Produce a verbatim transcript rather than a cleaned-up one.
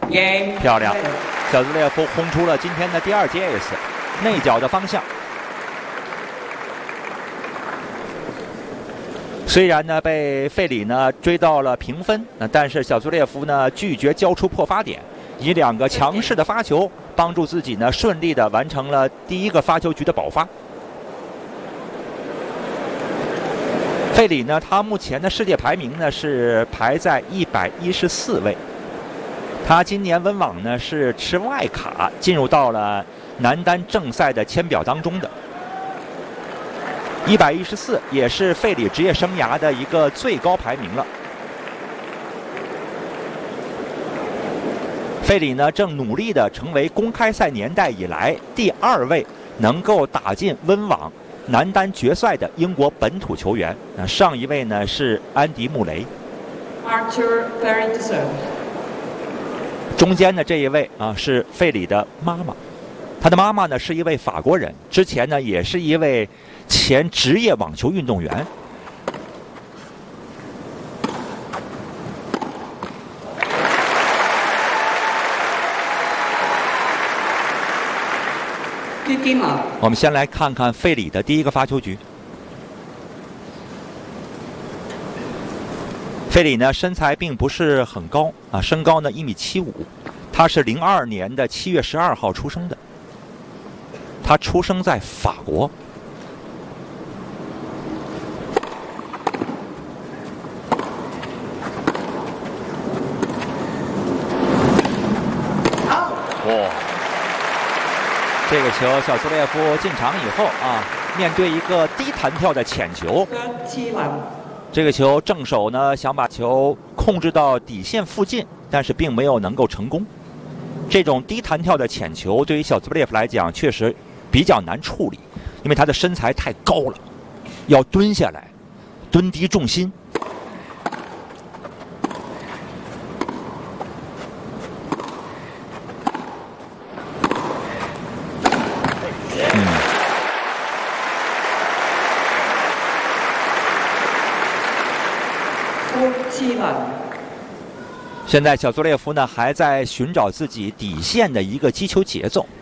漂亮，小兹列夫轰出了今天的第二节 ace， 内角的方向。虽然呢被费里呢追到了平分，但是小兹列夫呢拒绝交出破发点，以两个强势的发球帮助自己呢顺利的完成了第一个发球局的保发。费里呢，他目前的世界排名呢是排在一百一十四位。他今年温网呢是持外卡进入到了男单正赛的签表当中的。一百一十四也是费里职业生涯的一个最高排名了。费里呢正努力的成为公开赛年代以来第二位能够打进温网男单决赛的英国本土球员。那上一位呢是安迪·穆雷。中间的这一位啊是费里的妈妈，他的妈妈呢是一位法国人，之前呢也是一位前职业网球运动员。我们先来看看费里的第一个发球局。费里呢身材并不是很高啊，身高呢一米七五，他是零二年的七月十二号出生的，他出生在法国。哇！这个球小兹列夫进场以后啊，面对一个低弹跳的浅球。这个球正手呢想把球控制到底线附近，但是并没有能够成功。这种低弹跳的浅球对于小兹列夫来讲确实比较难处理，因为他的身材太高了，要蹲下来，蹲低重心。现在小兹列夫呢还在寻找自己底线的一个击球节奏。